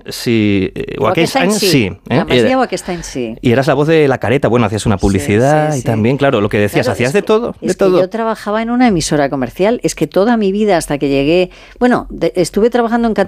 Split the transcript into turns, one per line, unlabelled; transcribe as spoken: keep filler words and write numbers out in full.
Sí, eh, o aquest any sí.
sí.
¿eh?
La Masía o aquest any sí.
Y eras la voz de La Careta, bueno, hacías una publicidad
sí, sí,
y
sí.
también, claro, lo que decías,
Claro,
hacías
es
de
que-
todo, de
es
todo.
que yo trabajaba en una emisora comercial, es que toda mi vida hasta que llegué, bueno, de- estuve trabajando en